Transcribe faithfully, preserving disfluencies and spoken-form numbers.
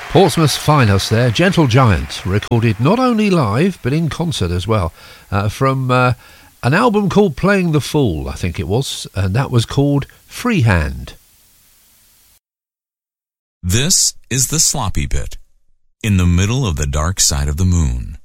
Portsmouth's finest there, Gentle Giant, recorded not only live but in concert as well, uh, from uh, an album called Playing the Fool, I think it was, and that was called Freehand. This is the sloppy bit, in the middle of the dark side of the moon.